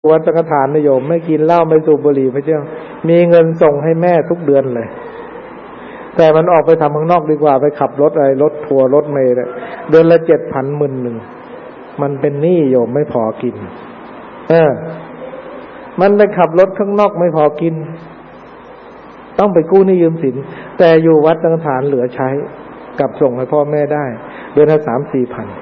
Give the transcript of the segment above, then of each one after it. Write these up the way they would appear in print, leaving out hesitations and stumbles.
วัดสังฆทานนิยมไม่กินเหล้าไม่สูบบุหรี่ไม่เที่ยวมีเงินส่งให้แม่ทุกเดือนเลยแต่มันออกไปทำข้างนอกดีกว่าไปขับรถอะไรรถทัวร์รถเมล์เดือนละ 7,000 10,000มันเป็นหนี้โยมไม่พอกินมันไปขับรถข้างนอกไม่พอกินต้องไปกู้หนี้ยืมสินแต่อยู่วัดสังฆทานเหลือใช้กลับส่งให้พ่อแม่ได้เดือนละ 3-4 พัน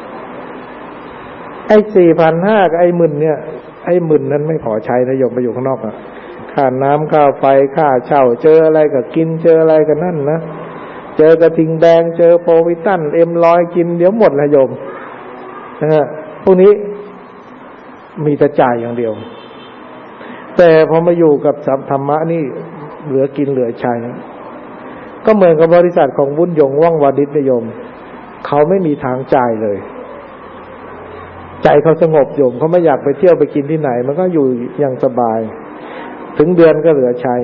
ไอ้ 4,500 กับไอ้หมื่นเนี่ยไอ้หมื่นนั้นไม่พอใช้นะโยมไปอยู่ข้างนอกอ่ะค่าน้ำค่าไฟค่าเช่าเจออะไรก็กินเจออะไรก็นั่นนะเจอกระทิงแดงเจอโปรวิตันM100กินเดี๋ยวหมดนะโยมพวกนี้มีแต่จ่ายอย่างเดียวแต่พอมาอยู่กับธรรมะนี่เหลือกินเหลือใช้ก็เหมือนกับบริษัทของบุญยงว่องวานิชนิยมเขาไม่มีทางจ่ายเลยใจเขาสงบโยมเขาไม่อยากไปเที่ยวไปกินที่ไหนมันก็อยู่อย่างสบายถึงเดือนก็เหลือใช้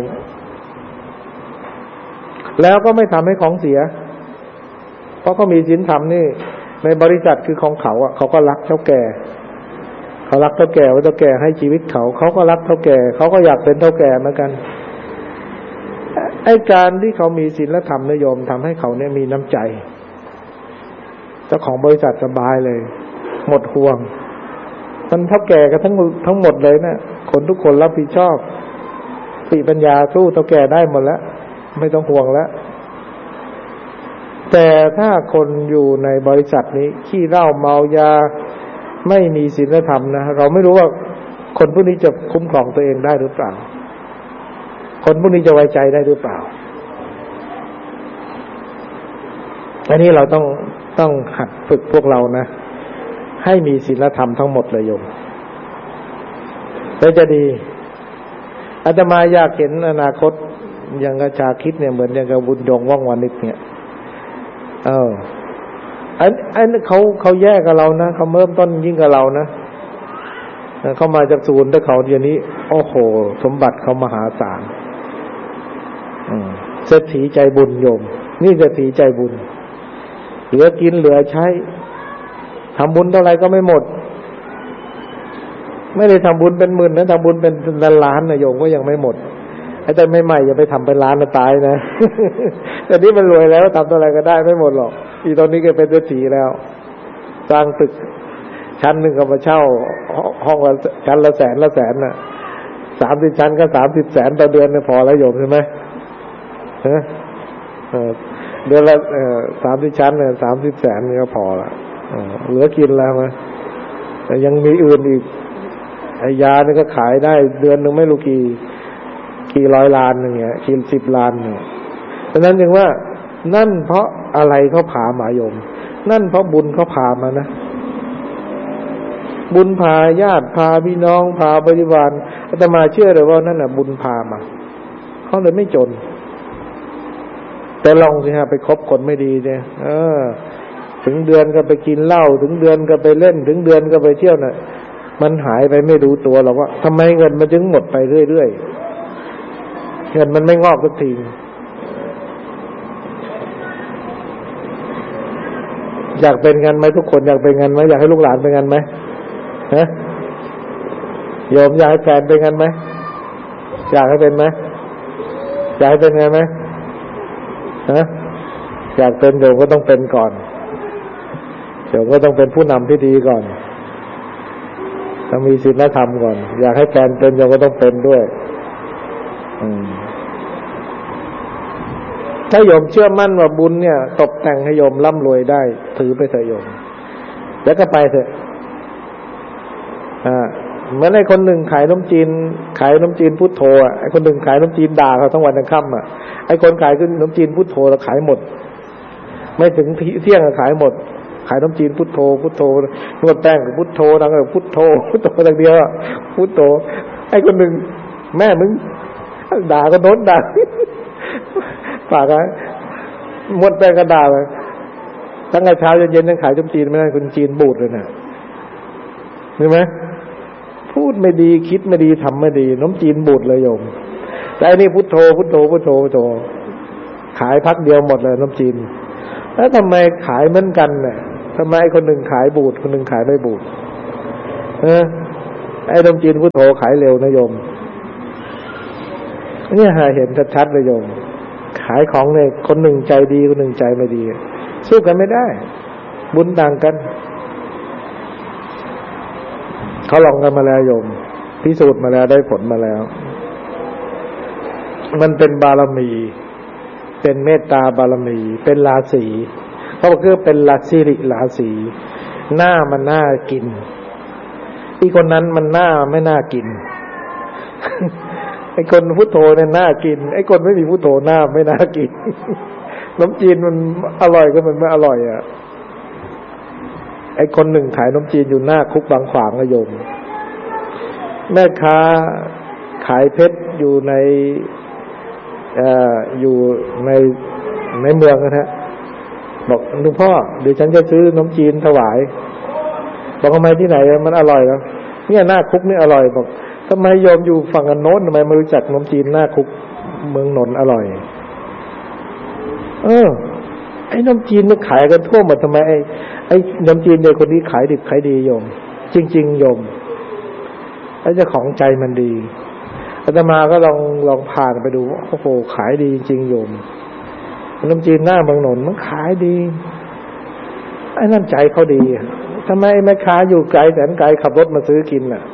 แล้วก็ไม่ทำให้ของเสียเพราะเขามีศีลธรรมนี่ในบริษัทคือของเขาอ่ะเขาก็รักเท่าแก่เขารักเท่าแก่ว่าเท่าแก่ให้ชีวิตเขาก็รักเท่าแก่เขาก็อยากเป็นเท่าแก่เหมือนกันไอ้การที่เขามีศีลธรรมนิยมทำให้เขาเนี่ยมีน้ำใจเจ้าของบริษัทสบายเลยหมดห่วงมันเท่าแก่กันทั้งหมดเลยนะคนทุกคนรับผิดชอบสติปัญญาสู้เท่าแก่ได้หมดแล้วไม่ต้องห่วงแล้วแต่ถ้าคนอยู่ในบริษัทนี้ขี้เหล้าเมายาไม่มีศีลธรรมนะเราไม่รู้ว่าคนพวกนี้จะคุ้มครองตัวเองได้หรือเปล่าคนพวกนี้จะไว้ใจได้หรือเปล่าอันนี้เราต้องหัดฝึกพวกเรานะให้มีศีลธรรมทั้งหมดเลยโยมแล้วจะดีอาตมาอยากเห็นอนาคตอย่างกระชาคิดเนี่ยเหมือนอย่างกับบุญยงว่องวานิชเนี่ยอันเขาแย่กับเรานะเขาเริ่มต้นยิ่งกับเรานะเขามาจากศูนย์แต่เขาเดี๋ยวนี้โอ้โหสมบัติเขามหาศาลเศรษฐีใจบุญโยมนี่เศรษฐีใจบุญเหลือกินเหลือใช้ทำบุญเท่าไรก็ไม่หมดไม่ได้ทำบุญเป็นหมื่นนะทำบุญเป็นล้านนะโยมก็ยังไม่หมดไอ้แต่ใหม่ๆอย่าไปทำเป็นล้านนะตายนะแต่นี้มันรวยแล้วทำเท่าไรก็ได้ไม่หมดหรอกอีตอนนี้ก็เป็นเศรษฐีแล้วสร้างตึกชั้นหนึ่งก็มาเช่าห้องละชั้นละแสนน่ะ30 ชั้นก็30 แสนต่อเดือนเนี่ยพอแล้วโยมใช่ไหมเดือนละ30 ชั้นเนี่ย30 แสนนี่ก็พอละเหลือกินแล้วมั้ยแต่ยังมีอื่นอีกไอ้ยานี่ก็ขายได้เดือนนึงไม่รู้กี่ร้อยล้านอย่างเงี้ยกี่10 ล้านเนี่ยฉะนั้นจึงว่านั่นเพราะอะไรเขาพามาโยมนั่นเพราะบุญเขาพามานะบุญพาญาติพาพี่น้องพาบริวารอาตมาเชื่อเลยว่านั่นน่ะบุญพามาเขาเลยไม่จนแต่ลองสิฮะไปคบคนไม่ดีเนี่ยถึงเดือนก็ไปกินเหล้าถึงเดือนก็ไปเล่นถึงเดือนก็ไปเที่ยวน่ะมันหายไปไม่รู้ตัวหรอกว่าทำไมเงินมันถึงหมดไปเรื่อยๆเงินมันไม่งอกสักทีอยากเป็นกันไหมทุกคนอยากเป็นกันไหมอยากให้ลูกหลานเป็นกันไหมโยมอยากให้แฟนเป็นกันไหมอยากให้เป็นไหมอยากให้เป็นกันไหมอยากเป็นโยมก็ต้องเป็นก่อนโยมก็ต้องเป็นผู้นำที่ดีก่อนต้องมีศีลธรรมก่อนอยากให้แฟนเป็นโยมก็ต้องเป็นด้วยถ้าโยมเชื่อมั่นว่าบุญเนี่ยตกแต่งให้โยมร่ำรวยได้ถือไปเถอะโยมแล้วก็ไปเถอะเหมือนไอ้คนหนึ่งขายขนมจีนพุทโธอ่ะไอ้คนหนึ่งขายขนมจีนด่าเขาทั้งวันทั้งค่ำอ่ะไอ้คนขายขนมจีนพุทโธแล้วขายหมดไม่ถึงเที่ยงก็ขายหมดขายขนมจีนพุทโธนวดแป้งกับพุทโธดังกับพุทโธดังเดียวอ่ะพุทโธไอ้คนหนึ่งแม่มึงด่าก็โน้นด่าฝากนะนวดแป้งก็ด่าเลยตั้งแต่เช้าจนเย็นยังขายขนมจีนไม่ได้คนจีนบูดเลยนะเห็นไหมพูดไม่ดีคิดไม่ดีทำไม่ดีน้ำจีนบูดเลยโยมแต่อันนี้พุทโธขายพักเดียวหมดเลยน้ำจีนแล้วทำไมขายเหมือนกันเนี่ยทำไมคนหนึ่งขายบูดคนหนึ่งขายไม่บูดไอ้นมจีนพุทโธขายเร็วนะโยมเนี่ยเห็นชัดๆเลยโยมขายของเนี่ยคนหนึ่งใจดีคนหนึ่งใจไม่ดีสู้กันไม่ได้บุญต่างกันเขาลองกันมาแล้วโยมพิสูจน์มาแล้วได้ผลมาแล้วมันเป็นบารมีเป็นเมตตาบารมีเป็นราศีเขาบอกว่าเป็นราศีราศีหน้ามันน่ากินอีกคนนั้นมันหน้าไม่น่ากินไอ้คนพุทโธเนี่ยน่ากินไอ้คนไม่มีพุทโธหน้าไม่น่ากินน้ำจีนมันอร่อยก็มันไม่อร่อยอ่ะไอ้คนหนึ่งขายน้ำจีนอยู่หน้าคุกบางขวางนะโยมแม่ค้าขายเพชรอยู่ในอยู่ในเมืองนะฮะบอกหลวงพ่อเดี๋ยวฉันจะซื้อน้ำจีนถวายบอกทำไมที่ไหนมันอร่อยแล้วเนี่ยหน้าคุกนี่อร่อยบอกทำไมโยมอยู่ฝั่งอันโน้นทำไมไม่รู้จักน้ำจีนหน้าคุกเมืองนนท์อร่อยไอ้น้ำจีนมันขายกันทั่วหมดทำไมไอ้น้ำจีนเนี่ยคนนี้ขายดิบขายดีโยมจริงๆโยมไอ้เจ้าของใจมันดีอาตมาก็ลองผ่านไปดูโอ้โหขายดีจริงโยมน้ำจีนหน้าเมืองนนท์มันขายดีไอ้นั่นใจเขาดีทำไมแม่ค้าอยู่ไกลแสนไกลขับรถมาซื้อกินน่ะ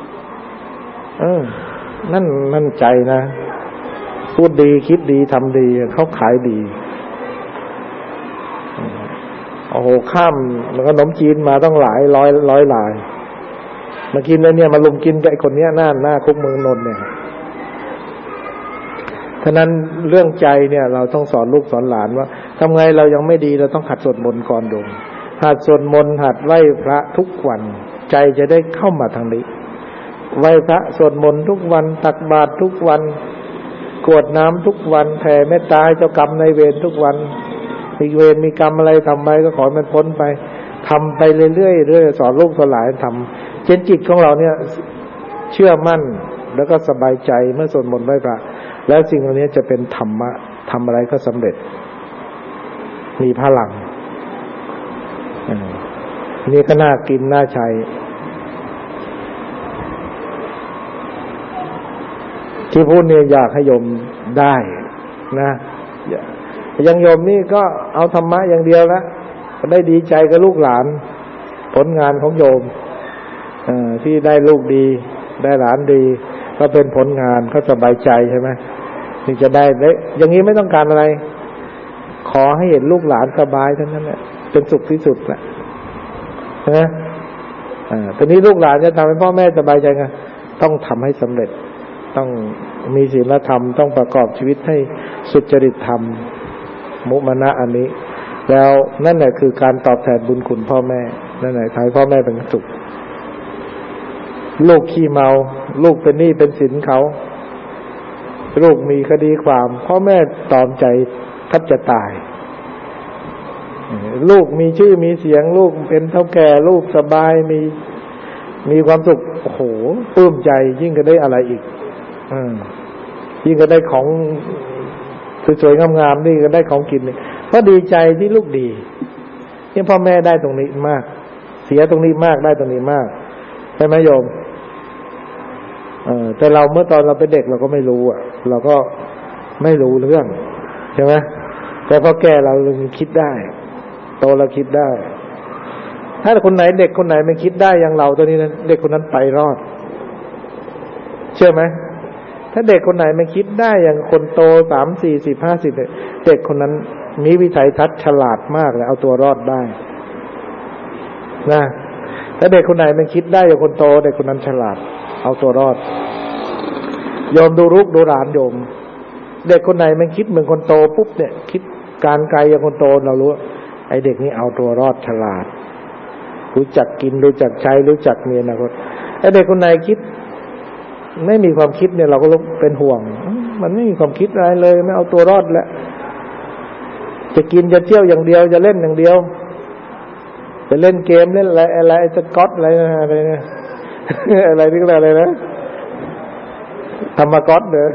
นั่นใจนะพูดดีคิดดีทำดีเขาขายดีโอ้โหข้ามขนมจีนมาต้องหลายร้อยลายมากินแล้วเนี่ยมาลุมกินกับไอ้คนเนี้ยหน้าคุกเมืองนนท์เนี่ยฉะนั้นเรื่องใจเนี่ยเราต้องสอนลูกสอนหลานว่าทำไงเรายังไม่ดีเราต้องหัดสวดมนต์ก่อนดงหัดสวดมนต์หัดไหว้พระทุกวันใจจะได้เข้ามาทางนี้ไหว้พระสวดมนต์ทุกวันตักบาตรทุกวันกรวดน้ำทุกวันแผ่เมตตาให้เจ้ากรรมนายเวรทุกวันมีเวรมีกรรมอะไรทำไปก็ขอมันพ้นไปทำไปเรื่อยๆสอนลูกสอนหลานทำจิตของเราเนี่ยเชื่อมั่นแล้วก็สบายใจเมื่อสวดมนต์ไหว้พระแล้วสิ่งเหล่านี้จะเป็นธรรมะทำอะไรก็สำเร็จมีพลังนี่ก็น่ากินน่าใช้ที่พูดเนี่ยอยากให้โยมได้นะยังโยมนี่ก็เอาธรรมะอย่างเดียวละได้ดีใจกับลูกหลานผลงานของโยมที่ได้ลูกดีได้หลานดีก็เป็นผลงานเขาสบายใจใช่ไหมนี่จะได้อย่างนี้ไม่ต้องการอะไรขอให้เห็นลูกหลานสบายเท่านั้นแหละเป็นสุขที่สุดแหละนะตอนนี้ลูกหลานจะทำให้พ่อแม่สบายใจไงต้องทำให้สำเร็จต้องมีศีลธรรมต้องประกอบชีวิตให้สุจริตธรรมมุมานะอันนี้แล้วนั่นแหละคือการตอบแทนบุญคุณพ่อแม่นั่นแหละทำให้พ่อแม่เป็นสุขลูกขี้เมาลูกเป็นหนี้เป็นสินเขาลูกมีคดีความพ่อแม่ตอมใจแทบจะตายลูกมีชื่อมีเสียงลูกเป็นเฒ่าแก่ลูกสบายมีความสุขโอ้โหปลื้มใจยิ่งก็ได้อะไรอีกยิ่งก็ได้ของสวยๆงามๆนี่ก็ได้ของกินเพราะดีใจที่ลูกดีนี่พ่อแม่ได้ตรงนี้มากเสียตรงนี้มากได้ตรงนี้มากใช่ไหมโยมแต่เราเมื่อตอนเราเป็นเด็กเราก็ไม่รู้เราก็ไม่รู้เรื่องใช่ไหมแต่พอแก่เราคิดได้โตเราคิดได้ถ้าคนไหนเด็กคนไหนไม่คิดได้อย่างเราตัวนี้นะเด็กคนนั้นไปรอดเชื่อไหมถ้าเด็กคนไหนไม่คิดได้อย่างคนโต30 40 50เด็กคนนั้นมีวิสัยทัศน์ฉลาดมากเลยเอาตัวรอดได้นะถ้าเด็กคนไหนไม่คิดได้อย่างคนโตเด็กคนนั้นฉลาดเอาตัวรอดโยมดูลูกดูหลานโยมเด็กคนไหนมันคิดเหมือนคนโตปุ๊บเนี่ยคิดการไกลอย่างคนโตเรารู้ไอ้เด็กนี่เอาตัวรอดฉลาดรู้จักกินรู้จักใช้รู้จักมีอนาคตไอ้เด็กคนไหนคิดไม่มีความคิดเนี่ยเราก็เป็นห่วงมันไม่มีความคิดอะไรเลยไม่เอาตัวรอดแล้วจะกินจะเที่ยวอย่างเดียวจะเล่นอย่างเดียวจะเล่นเกมเล่นอะไรสก๊อตอะไรเนี่ยอะไรนี่ก็อะไรนะธรรมก๊อตเด้อ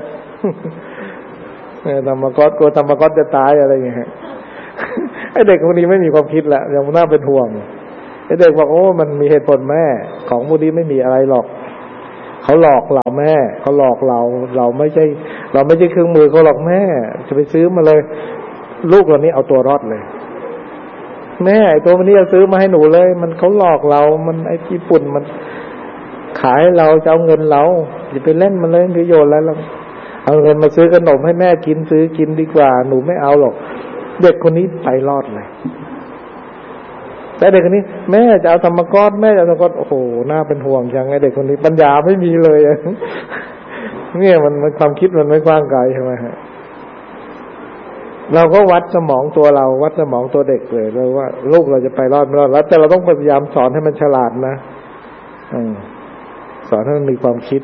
ธรรมก๊อตกลัวธรรมก๊อตจะตายอะไรอย่างเงี้ยไอ้เด็กคนนี้ไม่มีความคิดละยังน่าเป็นห่วงไอ้เด็กบอกโอ้มันมีเหตุผลแม่ของพวกนี้ไม่มีอะไรหรอกเขาหลอกเราแม่เขาหลอกเราไม่ใช่เครื่องมือเขาหลอกแม่จะไปซื้อมาเลยลูกเรานี้เอาตัวรอดเลยแม่ไอ้ตัวนี้จะซื้อมาให้หนูเลยมันเขาหลอกเรามันไอ้ญี่ปุ่นมันขายเราจะเอาเงินเราอย่าไปเล่นมันเลยประโยชน์อะไรเราเอาเงินมาซื้อขนมให้แม่กินซื้อกินดีกว่าหนูไม่เอาหรอกเด็กคนนี้ไปรอดเลยแต่เด็กคนนี้แม่จะเอาธรรมกรแม่จะเอาธรรมกรโอ้โหน่าเป็นห่วงจังไอ้เด็กคนนี้ปัญญาไม่มีเลยเนี่ยมันความคิดมันไม่กว้างไกลใช่ไหมฮะเราก็วัดสมองตัวเราวัดสมองตัวเด็กเลยว่าลูกเราจะไปรอดไม่รอดแล้วแต่เราต้องพยายามสอนให้มันฉลาดนะสอนให้มันมีความคิด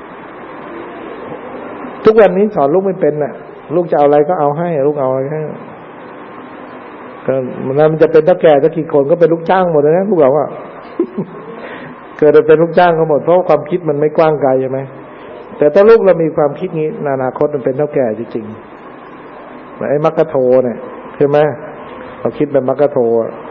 ทุกวันนี้สอนลูกไม่เป็นน่ะลูกจะเอาอะไรก็เอาให้ลูกเอาอะไรให้ก็มันจะเป็นเท่าแก่สักกี่คนก็เป็นลูกจ้างหมดเลยนะลูกเราอะเกิดเป็นลูกจ้างเขาหมดเพราะความคิดมันไม่กว้างไกลใช่ไหมแต่ถ้าลูกเรามีความคิดนี้ในอนาคตมันเป็นเท่าแก่จริงๆไอ้มักกะโทเนี่ยใช่ไหมเราคิดแบบมักกะโท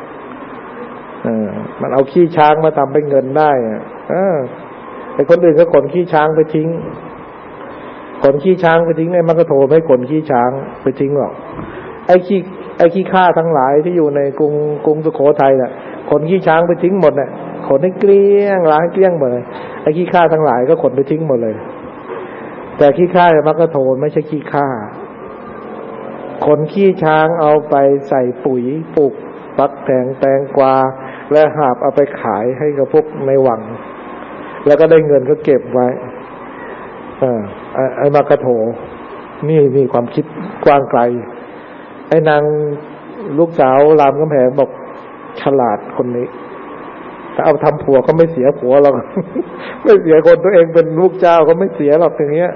มันเอาขี้ช้างมาทำเป็นเงินได้ไอ้คนอื่นก็ขนขี้ช้างไปทิ้งขนขี้ช้างไปทิ้งไอ้มักกะโทไม่ขนขี้ช้างไปทิ้งหรอกไอ้ขี้ข้าทั้งหลายที่อยู่ในกรุงสุโขทัยน่ะขนขี้ช้างไปทิ้งหมดน่ะขนให้เกลี้ยงล้างเกลี้ยงหมดเลยไอ้ขี้ข้าทั้งหลายก็ขนไปทิ้งหมดเลยแต่ขี้ข้ามักกะโทไม่ใช่ขี้ข้าขนขี้ช้างเอาไปใส่ปุ๋ยปลูกฟักแตงกวาและหาบเอาไปขายให้กับพวกในวังแล้วก็ได้เงินก็เก็บไว้ไอ้มักกะโทนี่มีความคิดกว้างไกลไอ้นางลูกสาวรามคำแหงบอกฉลาดคนนี้แต่เอาทำผัวก็ไม่เสียผัวหรอก ไม่เสียคนตัวเองเป็นลูกเจ้าก็ไม่เสียหรอกอย่างเงี้ย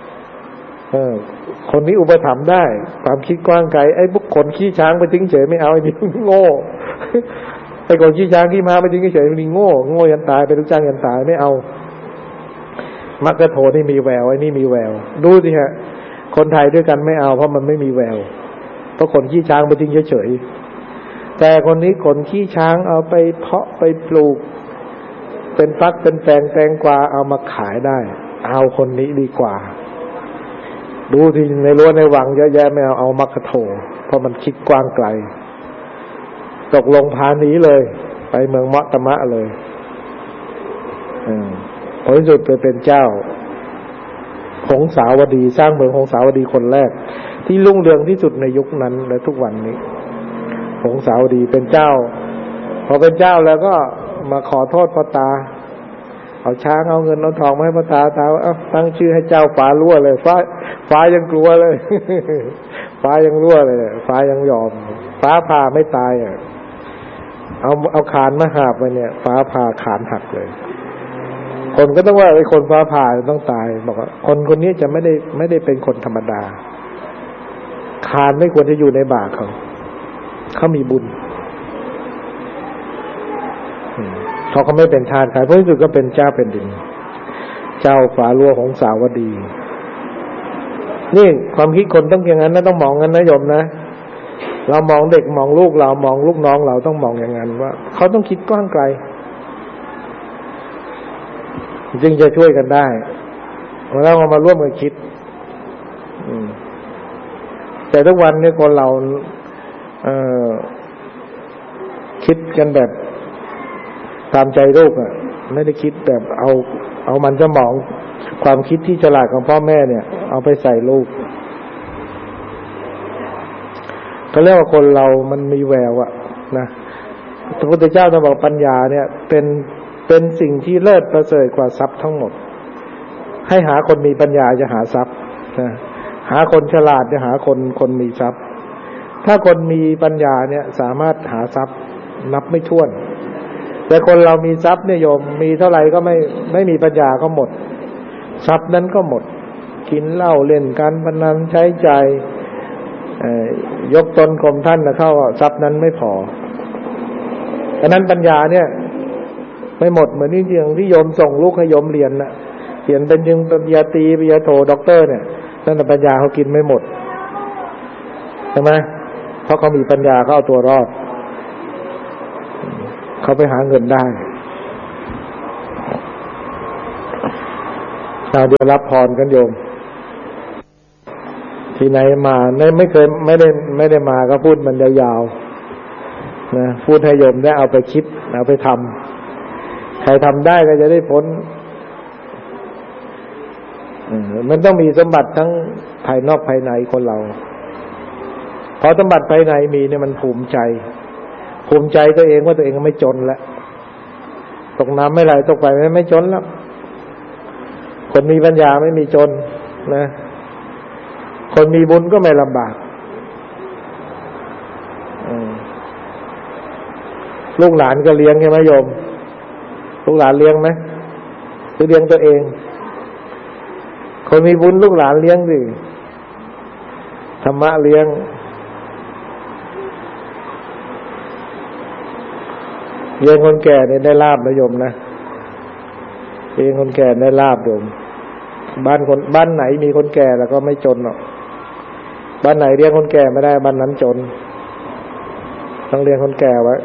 คนนี้อุปถัมภ์ได้ความคิดกว้างไกลไอ้พวกคนขี้ช้างไปทิ้งเฉยไม่เอาไอ้นี่โง่ไอ้คนขี้ช้างขี้ม้าไปทิ้งเฉยนี่โง่ยันตายเป็นลูกจ้างยันตายไม่เอามักกะโทนี่มีแววไอ้นี่มีแววดูสิฮะคนไทยด้วยกันไม่เอาเพราะมันไม่มีแววเพราะขนขี้ช้างไปทิ้งเฉยๆแต่คนนี้ขนขี้ช้างเอาไปเพาะไปปลูกเป็นฟักเป็นแตงกวาเอามาขายได้เอาคนนี้ดีกว่าดูที่ในรั้วในวังเยอะแยะไม่เอามักกะโทเพราะมันคิดกว้างไกลตกลงพาหนีเลยไปเมืองมะตะมะเลยผลที่สุดไปเป็นเจ้าหงสาวดีสร้างเมืองหงสาวดีคนแรกที่รุ่งเรืองที่สุดในยุคนั้นและทุกวันนี้หงสาวดีเป็นเจ้าพอเป็นเจ้าแล้วก็มาขอโทษพ่อตาเอาช้างเอาเงินเอาทองมาให้พ่อตาตั้งชื่อให้เจ้าฟ้ารั่วเลยฟ้ายังกลัวเลย ฟ้ายังรั่วเลยฟ้ายังยอมฟ้าผ่าไม่ตายเอาขานมาหาบไปเนี่ยฟ้าผ่าขานหักเลยคนก็ต้องว่าไอ้คนฟ้าผ่าต้องตายบอกว่าคนนี้จะไม่ได้เป็นคนธรรมดาคานไม่ควรจะอยู่ในบาเขามีบุญเขาไม่เป็นทาสใครเพราะที่สุดก็เป็นเจ้าเป็นดินเจ้าฝาลัวของสาวดีนี่ความคิดคนต้องอย่างนั้นนะต้องมองงั้นนะโยมนะเรามองเด็กมองลูกเรามองลูกน้องเราต้องมองอย่างนั้นว่าเขาต้องคิดกว้างไกลจึงจะช่วยกันได้เรามาร่วมกันคิดแต่ทุกวันนี้คนเราคิดกันแบบตามใจลูกไม่ได้คิดแบบเอามันสมองความคิดที่ฉลาดของพ่อแม่เนี่ยเอาไปใส่ลูกเขาเรียกว่าคนเรามันมีแววนะพระพุทธเจ้าท่านบอกปัญญาเนี่ยเป็นสิ่งที่เลิศประเสริฐกว่าทรัพย์ทั้งหมดให้หาคนมีปัญญาจะหาทรัพย์นะหาคนฉลาดจะหาคนมีทรัพย์ถ้าคนมีปัญญาเนี่ยสามารถหาทรัพย์นับไม่ถ้วนแต่คนเรามีทรัพย์เนี่ยโยมมีเท่าไหร่ก็ไม่มีปัญญาก็หมดทรัพย์นั้นก็หมดกินเหล้าเล่นการพนันใช้จ่ายยกตนข่มท่านนะเข้าทรัพย์นั้นไม่พอฉะนั้นปัญญาเนี่ยไม่หมดเหมือนนี่อย่างที่โยมส่งลูกให้โยมเรียนน่ะเรียนเป็นยังปริญญาตรีปริญญาโทด็อกเตอร์เนี่ยนั่นปัญญาเขากินไม่หมดใช่ไหมเพราะเขามีปัญญาเขาเอาตัวรอดเขาไปหาเงินได้เดี๋ยวรับพรกันโยมที่ไหนมาไม่เคยไม่ได้มาก็พูดมันยาวๆนะพูดให้โยมได้เอาไปคิดเอาไปทำใครทำได้ก็จะได้พ้นมันต้องมีสมบัติทั้งภายนอกภายในคนเราพอสมบัติภายในมีเนี่ยมันภูมิใจตัวเองว่าตัวเองไม่จนแล้วตกน้ำไม่ไหลตกไฟไม่จนแล้วคนมีปัญญาไม่มีจนนะคนมีบุญก็ไม่ลำบากลูกหลานก็เลี้ยงใช่ไหมโยมลูกหลานเลี้ยงไหมหรือเลี้ยงตัวเองคนมีบุญลูกหลานเลี้ยงสิธรรมะเลี้ยงคนแก่เนี่ยได้ลาภนะโยมนะเลี้ยงคนแก่ได้ลาภโยมบ้านไหนมีคนแก่แล้วก็ไม่จนหรอกบ้านไหนเลี้ยงคนแก่ไม่ได้บ้านนั้นจนต้องเลี้ยงคนแก่ไว้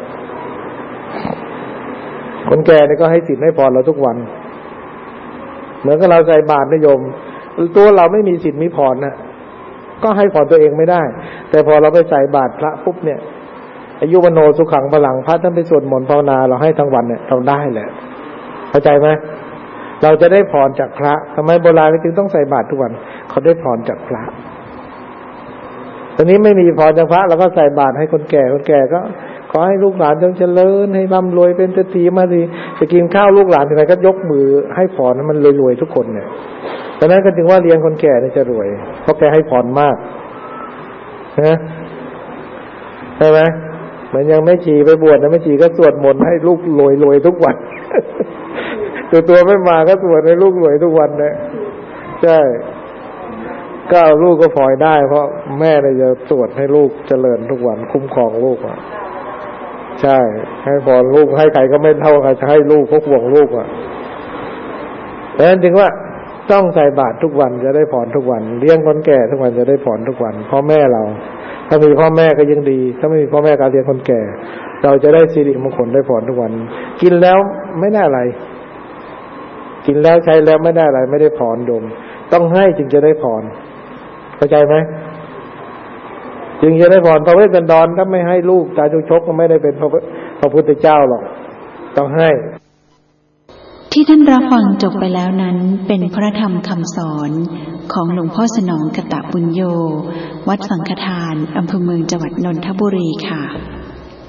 คนแก่เนี่ยก็ให้ศีลให้พรเราทุกวันเหมือนกับเราใส่บาตรนะโยมตัวเราไม่มีศีลมีพรนะก็ให้พรตัวเองไม่ได้แต่พอเราไปใส่บาตรพระปุ๊บเนี่ยอายุวโนสุขังพลังพระท่านไปสวดมนต์ภาวนาเราให้ทั้งวันเนี่ยเราได้แหละเข้าใจไหมเราจะได้พรจากพระทำไมโบราณจึงต้องใส่บาตรทุกวันเขาได้พรจากพระตอนนี้ไม่มีพรจากพระเราก็ใส่บาตรให้คนแก่ก็ขอให้ลูกหลานจงเจริญให้ร่ำรวยเป็นเศรษฐีมาดีจะกินข้าวลูกหลานที่ไหนก็ยกมือให้พรมันรวยๆทุกคนเนี่ยดังนั้นก็จึงว่าเลี้ยงคนแก่เนี่ยจะรวยเพราะแกให้พรมากนะใช่ไหมเหมือนยังไม่ชีไปบวชนะไม่ชีก็สวดมนต์ให้ลูกรวยทุกวันตัวไม่มาก็สวดให้ลูกรวยทุกวันเนี่ยใช่ก็เอาลูกก็พลอยได้เพราะแม่เนี่ยจะสวดให้ลูกเจริญทุกวันคุ้มครองลูกอ่ะใช่ให้พรลูกให้ใครก็ไม่เท่าใครจะให้ลูกเพราะห่วงลูกอ่ะดังนั้นจึงว่าต้องใส่บาตรทุกวันจะได้พรทุกวันเลี้ยงคนแก่ทุกวันจะได้พรทุกวันพ่อแม่เราถ้ามีพ่อแม่ก็ยังดีถ้าไม่มีพ่อแม่ก็เลี้ยงคนแก่เราจะได้สิริมงคลได้พรทุกวันกินแล้วไม่ได้อะไรกินแล้วใช้แล้วไม่ได้อะไรไม่ได้พรโยมต้องให้จึงจะได้พรเข้าใจไหมจึงจะได้พรพระเวสสันดรถ้าไม่ให้ลูกตาจุชกก็ไม่ได้เป็นพระพุทธเจ้าหรอกต้องให้ที่ท่านรับฟังจบไปแล้วนั้นเป็นพระธรรมคำสอนของหลวงพ่อสนองกตบุญโญวัดสังฆทานอำเภอเมืองจังหวัดนนทบุรีค่ะ